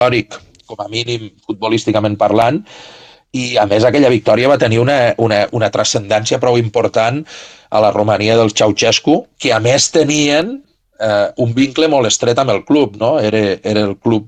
històric, com a mínim futbolísticament parlant, i a més aquella victòria va tenir una transcendència prou important a la Romania del Ceausescu, que a més tenien un vincle molt estret amb el club, no? Era el club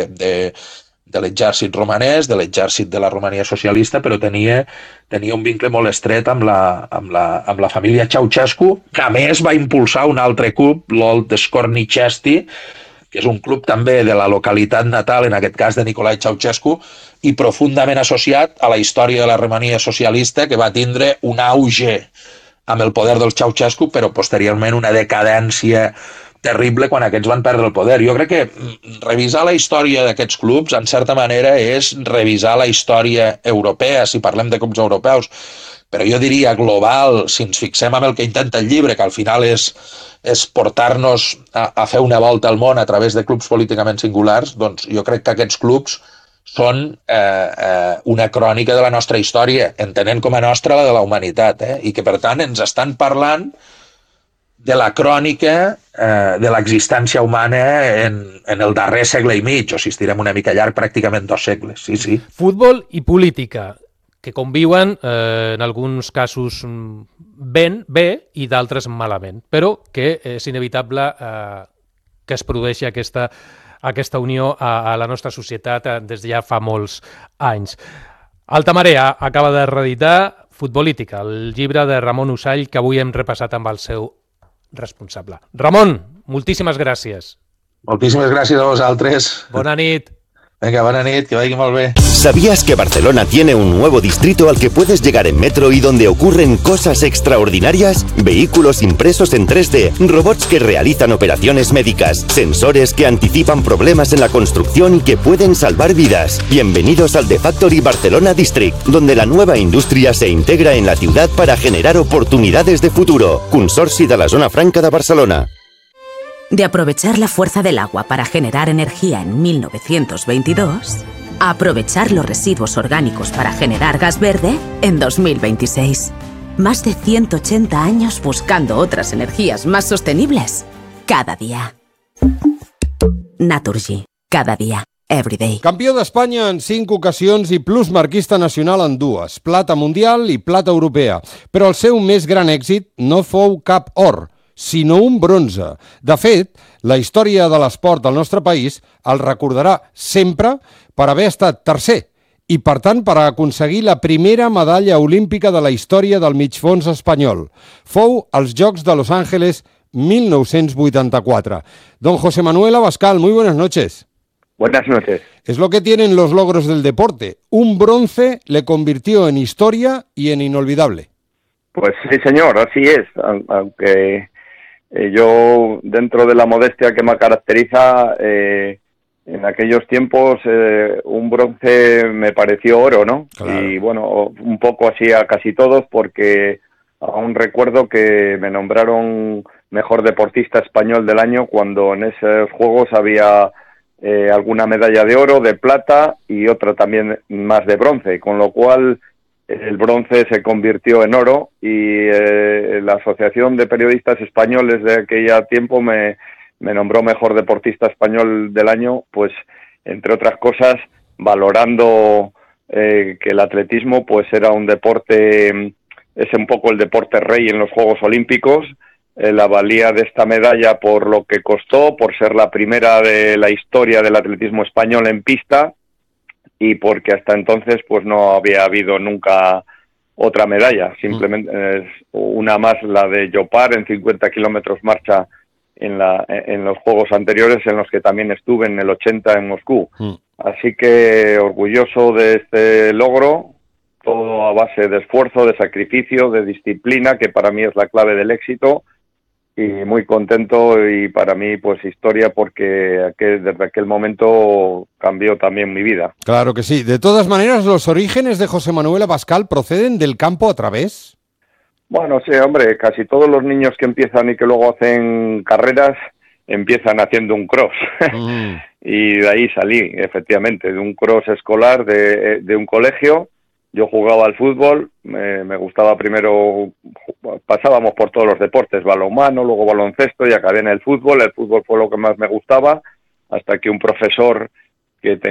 de l'exèrcit romanès, de l'exèrcit de la Romania socialista, però tenia un vincle molt estret amb la família Ceausescu, que a més va impulsar un altre club, l'Old Skornichesti, que és un club també de la localitat natal, en aquest cas de Nicolae Ceausescu, i profundament associat a la història de la Romania socialista, que va tindre un auge amb el poder del Ceausescu, però posteriorment una decadència terrible quan aquests van perdre el poder. Jo crec que revisar la història d'aquests clubs, en certa manera, és revisar la història europea, si parlem de clubs europeus, però jo diria global, si ens fixem en el que intenta el llibre, que al final és portar-nos a fer una volta al món a través de clubs políticament singulars, doncs jo crec que aquests clubs són una crònica de la nostra història, entenent com a nostra la de la humanitat, i que per tant ens estan parlant de la crònica de l'existència humana en el darrer segle i mig, o si estirem una mica llarg, pràcticament 2 segles. Sí, sí. Futbol i política, que conviuen en alguns casos bé i d'altres malament, però que és inevitable que es produeixi aquesta unió a la nostra societat des de ja fa molts anys. Alta Marea acaba de reeditar Futbolítica, el llibre de Ramon Usall que avui hem repassat amb el seu responsable. Ramon, moltíssimes gràcies. Moltíssimes gràcies a vosaltres. Bona nit. Venga, buena nit, que vaya muy bien. ¿Sabías que Barcelona tiene un nuevo distrito al que puedes llegar en metro y donde ocurren cosas extraordinarias? Vehículos impresos en 3D, robots que realizan operaciones médicas, sensores que anticipan problemas en la construcción y que pueden salvar vidas. Bienvenidos al The Factory Barcelona District, donde la nueva industria se integra en la ciudad para generar oportunidades de futuro. Consorci de la Zona Franca de Barcelona. De aprovechar la fuerza del agua para generar energía en 1922, a aprovechar los residuos orgánicos para generar gas verde en 2026. Más de 180 años buscando otras energías más sostenibles cada día. Naturgy, cada día. Everyday. Campió d'Espanya en 5 ocasions i plusmarquista nacional en 2, plata mundial i plata europea. Però el seu més gran èxit no fou cap or, sinó un bronze. De fet, la història de l'esport al nostre país el recordarà sempre per haver estat tercer i, per tant, per aconseguir la primera medalla olímpica de la història del migfons espanyol. Fou als Jocs de Los Ángeles 1984. Don José Manuel Abascal, muy buenas noches. Buenas noches. Es lo que tienen los logros del deporte. Un bronce le convirtió en historia y en inolvidable. Pues sí, señor, así es. Aunque yo, dentro de la modestia que me caracteriza, en aquellos tiempos un bronce me pareció oro, ¿no? Claro. Y bueno, un poco así a casi todos, porque aún recuerdo que me nombraron mejor deportista español del año cuando en esos juegos había alguna medalla de oro, de plata y otra también más de bronce, con lo cual el bronce se convirtió en oro y la Asociación de Periodistas Españoles de aquel tiempo me nombró mejor deportista español del año, pues entre otras cosas valorando que el atletismo pues era un deporte, es un poco el deporte rey en los Juegos Olímpicos. La valía de esta medalla por lo que costó, por ser la primera de la historia del atletismo español en pista y porque hasta entonces pues no había habido nunca otra medalla, simplemente es una más, la de Llopart en 50 kilómetros marcha en los Juegos anteriores en los que también estuve en el 80 en Moscú. Así que orgulloso de este logro, todo a base de esfuerzo, de sacrificio, de disciplina, que para mí es la clave del éxito. Y muy contento y para mí pues historia porque desde aquel momento cambió también mi vida. Claro que sí. De todas maneras, ¿los orígenes de José Manuel Abascal proceden del campo a través? Bueno, sí, hombre, casi todos los niños que empiezan y que luego hacen carreras empiezan haciendo un cross. Y de ahí salí, efectivamente, de un cross escolar de un colegio. Yo jugaba al fútbol, me gustaba primero, pasábamos por todos los deportes, balonmano, luego baloncesto y acabé en el fútbol fue lo que más me gustaba, hasta que un profesor que tenía